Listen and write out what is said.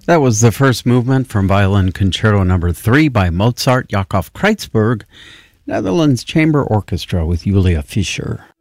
That was the first movement from Violin Concerto No. 3 by Mozart Yakov Kreitzberg, Netherlands Chamber Orchestra with Julia Fischer.